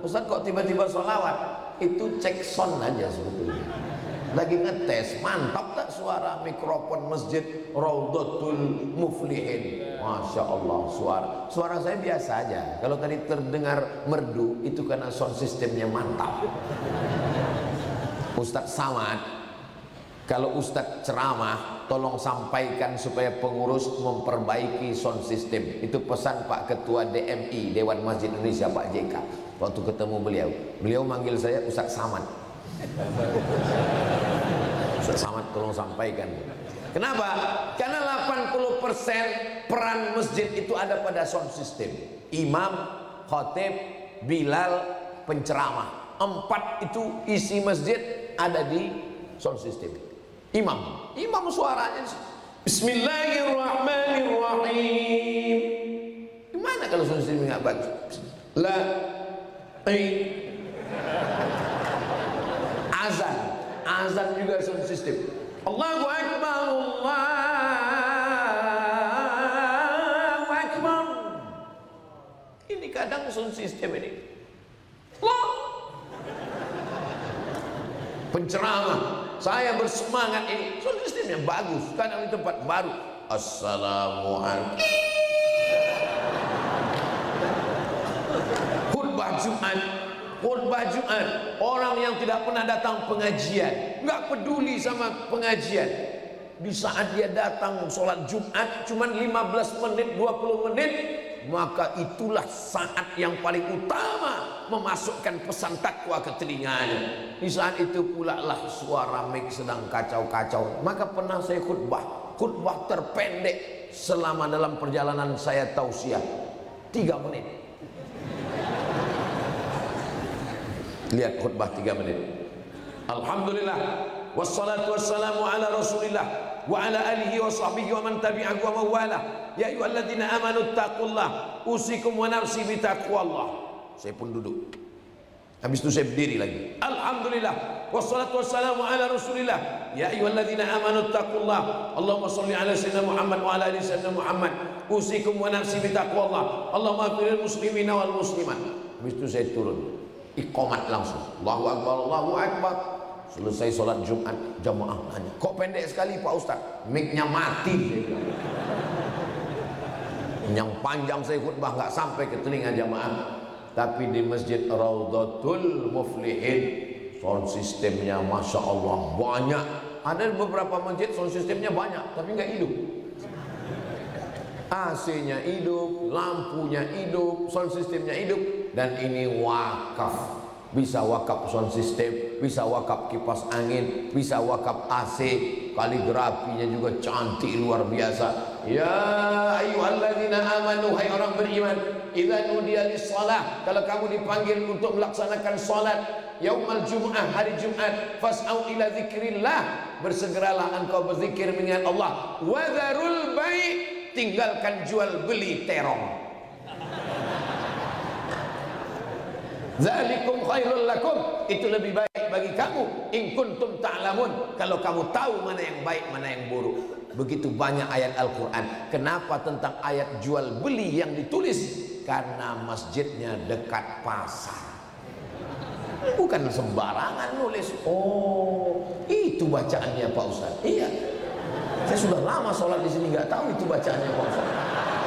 Ustaz kok tiba-tiba sholawat? Itu cek sound aja sebetulnya, lagi ngetes mantap tak suara mikrofon masjid Raudhatul Muflihin. Masya Allah, suara saya biasa aja. Kalau tadi terdengar merdu itu karena sound sistemnya mantap. Ustadz Samad, kalau Ustadz ceramah tolong sampaikan supaya pengurus memperbaiki sound system. Itu pesan Pak Ketua DMI, Dewan Masjid Indonesia, Pak JK. Waktu ketemu beliau manggil saya Ustadz Samad. Ustadz Samad tolong sampaikan. Kenapa? Karena 80% peran masjid itu ada pada sound system. Imam, khatib, bilal, penceramah. 4 itu isi masjid ada di sound system. Imam suaranya Bismillahirrahmanirrahim. Gimana kalau sound system nggak bagus? Azan juga sound system. Allahu Akbar, Allahu Akbar. Ini kadang sound system ini. Penceramah, saya bersemangat ini, sound systemnya bagus. Kadang di tempat baru, Assalamualaikum. Khutbah Jumat, orang yang tidak pernah datang pengajian, nggak peduli sama pengajian. Di saat dia datang sholat Jumat cuman 15 menit, 20 menit, maka itulah saat yang paling utama memasukkan pesan takwa ke telinganya. Di saat itu pula lah suara mic sedang kacau-kacau. Maka pernah saya khutbah terpendek selama dalam perjalanan saya tausiah, 3 menit. Lihat khutbah 3 menit. Alhamdulillah, wassalatu wassalamu ala Rasulillah wa ala alihi wa sahbihi wa man tabi'ahu wa mawala. Ya ayyuhalladzina amanu taqullah, usikum wa nafsi bi taqwallah. Saya pun duduk. Habis itu saya berdiri lagi. Alhamdulillah, wassalatu wassalamu ala Rasulillah. Ya ayyuhalladzina amanu taqullah, Allahumma shalli ala sayyidina Muhammad wa ala ali sayyidina Muhammad. Usikum wa nafsi bi taqwallah. Allahumma ighfirlil muslimina wal muslimat. Habis itu saya turun. Iqamat langsung, Allahu Akbar, Allahu Akbar. Selesai sholat Jumat, jamaah nanya, kok pendek sekali Pak Ustaz? Mic-nya mati. Yang panjang saya khutbah nggak sampai ke telinga jamaah. Tapi di masjid Raudhatul Muflihin sound sistemnya Masya Allah banyak. Ada beberapa masjid sound sistemnya banyak tapi nggak hidup. AC-nya hidup, lampunya hidup, sound systemnya hidup. Dan ini wakaf, bisa wakaf sound system, bisa wakaf kipas angin, bisa wakaf AC, kaligrafinya juga cantik luar biasa. Ya ayyuhalladzina amanu, hai orang beriman, idza nudiya lis-shalah, kalau kamu dipanggil untuk melaksanakan salat yaumal jumu'ah, hari Jumat, fas'au ila dzikrillah, bersegeralah engkau berzikir mengingat Allah, wa dzarul bai', tinggalkan jual beli terong. Zalikum khairul lakum, itu lebih baik bagi kamu. In kuntum ta'lamun, kalau kamu tahu mana yang baik mana yang buruk. Begitu banyak ayat Al-Quran. Kenapa tentang ayat jual beli yang ditulis? Karena masjidnya dekat pasar. Bukan sembarangan nulis. Oh, itu bacaannya Pak Ustaz. Iya, saya sudah lama sholat di sini nggak tahu itu bacaannya Pak Ustaz.